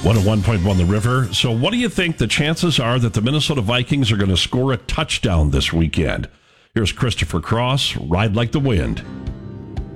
101.1 The River. So what do you think the chances are that the Minnesota Vikings are going to score a touchdown this weekend? Here's Christopher Cross, Ride Like the Wind.